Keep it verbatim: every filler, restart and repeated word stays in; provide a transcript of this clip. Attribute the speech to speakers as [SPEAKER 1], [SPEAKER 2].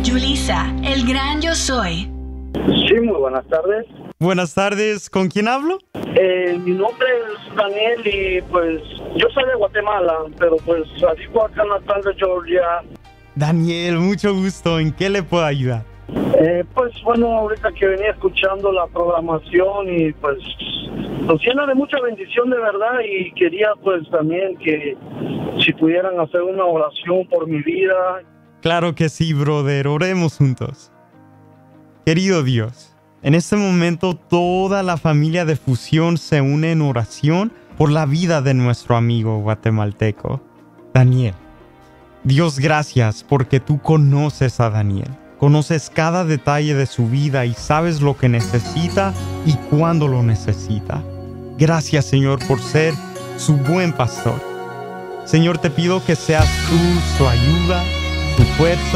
[SPEAKER 1] Yulisa, el gran yo soy.
[SPEAKER 2] Sí, muy buenas tardes.
[SPEAKER 3] Buenas tardes, ¿con quién hablo?
[SPEAKER 2] Eh, mi nombre es Daniel y pues yo soy de Guatemala, pero pues radico acá en Atlanta, Georgia.
[SPEAKER 3] Daniel, mucho gusto. ¿En qué le puedo ayudar?
[SPEAKER 2] Eh, pues bueno, ahorita que venía escuchando la programación y pues nos llena de mucha bendición de verdad y quería pues también que si pudieran hacer una oración por mi vida.
[SPEAKER 3] Claro que sí, brother. Oremos juntos. Querido Dios, en este momento toda la familia de Fusión se une en oración por la vida de nuestro amigo guatemalteco, Daniel. Dios, gracias porque tú conoces a Daniel. Conoces cada detalle de su vida y sabes lo que necesita y cuándo lo necesita. Gracias, Señor, por ser su buen pastor. Señor, te pido que seas tú su ayuda, su fuerza.